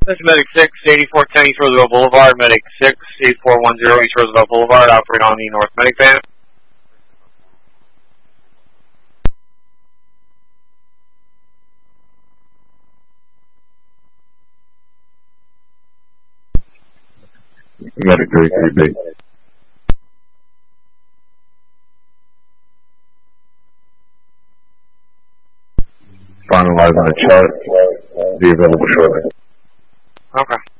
This is Medic 6, 8410 East Roosevelt Boulevard. Medic 6, 8410 East Roosevelt Boulevard. Operate on the North Medic van. Medic 33B. Finalizing the chart. Be available shortly. Okay.